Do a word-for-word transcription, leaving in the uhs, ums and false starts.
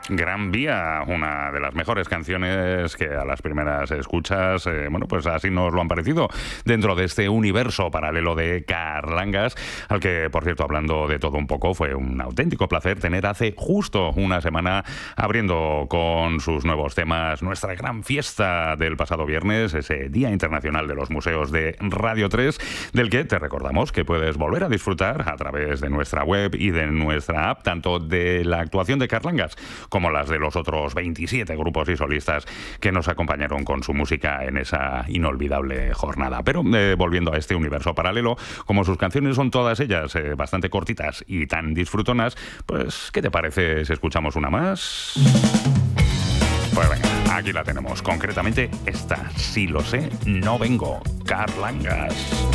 Gran Vía, una de las mejores canciones que a las primeras escuchas, eh, bueno, pues así nos lo han parecido dentro de este universo paralelo de Carlangas, al que, por cierto, hablando de todo un poco, fue un auténtico placer tener hace justo una semana abriendo con sus nuevos temas nuestra gran fiesta del pasado viernes, ese Día Internacional de los Museos de Radio tres, del que te recordamos que puedes volver a disfrutar a través de nuestra web y de nuestra app, tanto de la actuación de Carlangas como las de los otros veintisiete grupos y solistas que nos acompañaron con su música en esa inolvidable jornada. Pero eh, volviendo a este universo paralelo, como sus canciones son todas ellas eh, bastante cortitas y tan disfrutonas, pues ¿qué te parece si escuchamos una más? Pues venga, aquí la tenemos. Concretamente esta, Si lo sé, no vengo, Carlangas.